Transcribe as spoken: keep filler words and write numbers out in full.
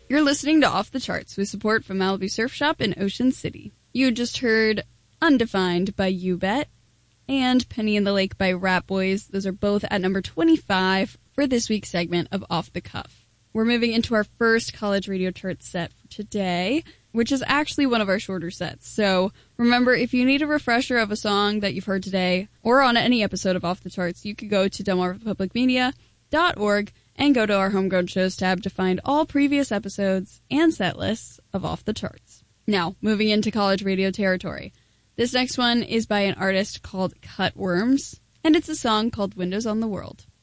You're listening to Off the Charts with support from Malibu Surf Shop in Ocean City. You just heard Undefined by You Bet and Penny in the Lake by Rat Boys. Those are both at number twenty-five for this week's segment of Off the Cuff. We're moving into our first college radio chart set for today, which is actually one of our shorter sets. So remember, if you need a refresher of a song that you've heard today or on any episode of Off the Charts, you could go to delmarva public media dot org and go to our Homegrown Shows tab to find all previous episodes and set lists of Off the Charts. Now, moving into college radio territory. This next one is by an artist called Cutworms, and it's a song called Windows on the World.